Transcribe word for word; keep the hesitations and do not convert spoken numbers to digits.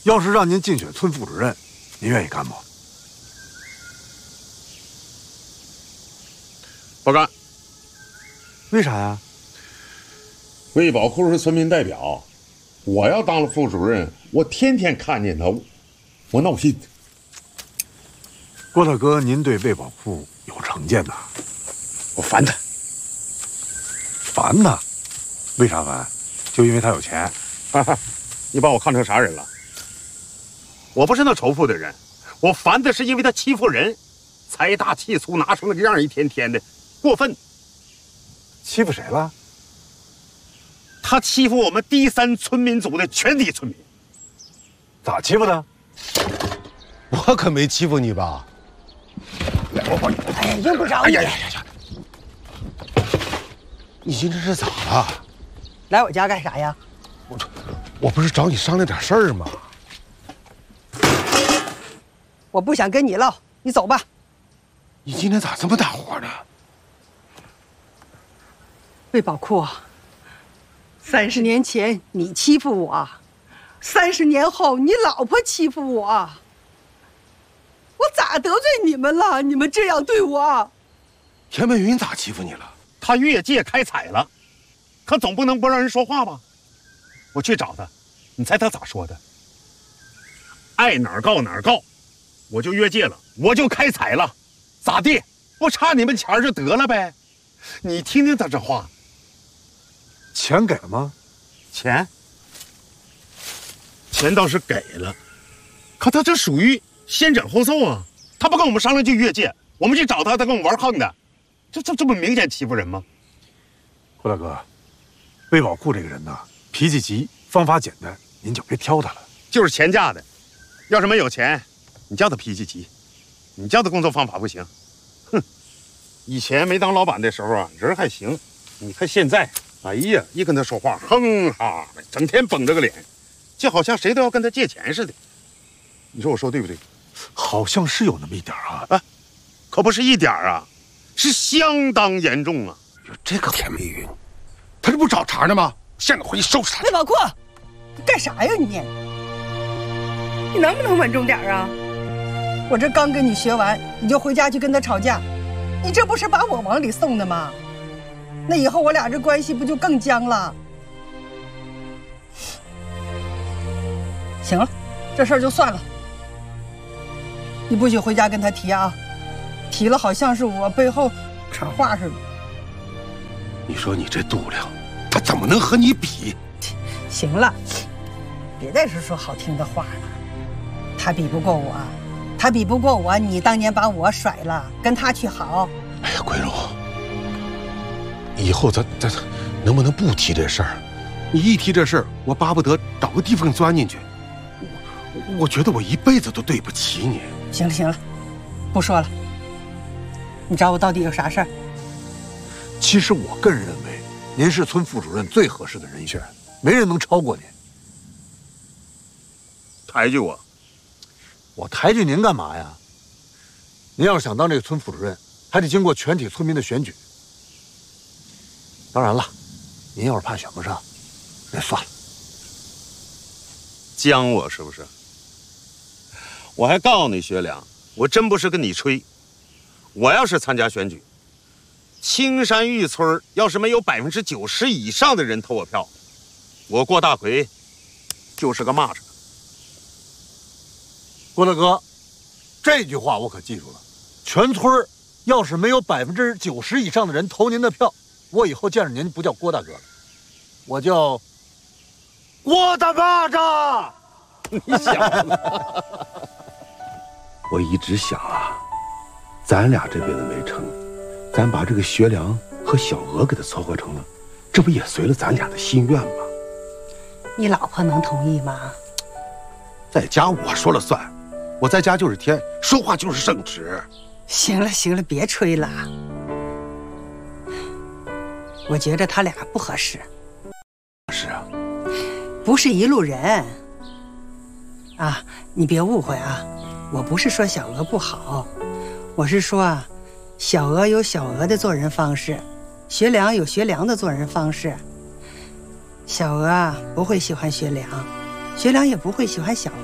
要是让您竞选村副主任，您愿意干不？ 不干。 为啥呀？ 魏宝库是村民代表，我要当了副主任，我天天看见他，我闹心。 郭大哥，您对魏宝库有成见呐？ 我烦他。 烦他？为啥烦？就因为他有钱？ 哈哈，你把我看成啥人了？我不是那仇富的人，我烦的是因为他欺负人，财大气粗，拿出那个样一天天的，过分。 欺负谁了？ 他欺负我们第三村民组的全体村民。 咋欺负的？ 我可没欺负你吧？ 我我哎，用不着你。 哎呀呀呀呀！ 你今天是咋了？ 来我家干啥呀？ 我我不是找你商量点事儿吗？ 我不想跟你唠，你走吧。 你今天咋这么大火呢？ 魏宝库，三十年前你欺负我，三十年后你老婆欺负我，我咋得罪你们了？你们这样对我。 田文云咋欺负你了？ 他越界开采了，可总不能不让人说话吧？我去找他，你猜他咋说的？爱哪儿告哪儿告，我就越界了，我就开采了，咋地？不差你们钱就得了呗？你听听他这话。 钱给了吗？ 钱，钱倒是给了，可他这属于先斩后奏啊！他不跟我们商量就越界，我们去找他，他跟我们玩横的，这这这不明显欺负人吗？ 郭大哥，魏宝库这个人呐，脾气急，方法简单，您就别挑他了。 就是钱架的，要是没有钱，你叫他脾气急，你叫他工作方法不行。哼，以前没当老板的时候啊，人还行，你看现在。哎呀，一跟他说话，哼哈的，整天绷着个脸，就好像谁都要跟他借钱似的。你说我说对不对？ 好像是有那么一点啊， 啊，可不是一点啊，是相当严重啊！ 有这个田文云，他这不找茬呢吗？现在回去收拾他。 魏宝库，你干啥呀你？你能不能稳重点啊？我这刚跟你学完，你就回家去跟他吵架，你这不是把我往里送的吗？那以后我俩这关系不就更僵了？行了，这事儿就算了。你不许回家跟他提啊，提了好像是我背后传话似的。 你说你这度量，他怎么能和你比？ 行了，别再是说好听的话了。他比不过我，他比不过我，你当年把我甩了，跟他去好。 哎呀，桂荣。以后咱咱能不能不提这事儿？你一提这事儿，我巴不得找个地方钻进去。我我觉得我一辈子都对不起你。 行了行了，不说了。你找我到底有啥事儿？ 其实我个人认为，您是村副主任最合适的人选，没人能超过您。 抬举我？ 我抬举您干嘛呀？您要是想当这个村副主任，还得经过全体村民的选举。当然了，您要是怕选不上，那算了。 将我是不是？我还告诉你，学良，我真不是跟你吹。我要是参加选举，青山峪村要是没有百分之九十以上的人投我票，我郭大奎就是个蚂蚱。 郭大哥，这句话我可记住了。全村要是没有百分之九十以上的人投您的票，我以后见着您不叫郭大哥了，我叫郭大蚂蚱。 你想呢？ 我一直想啊，咱俩这辈子没成，咱把这个学良和小娥给他撮合成了，这不也随了咱俩的心愿吗？ 你老婆能同意吗？ 在家我说了算，我在家就是天，说话就是圣旨。 行了行了，别吹了。我觉着他俩不合适。 是啊， 不是一路人。啊，你别误会啊，我不是说小娥不好，我是说啊，小娥有小娥的做人方式，学良有学良的做人方式。小娥啊不会喜欢学良，学良也不会喜欢小娥。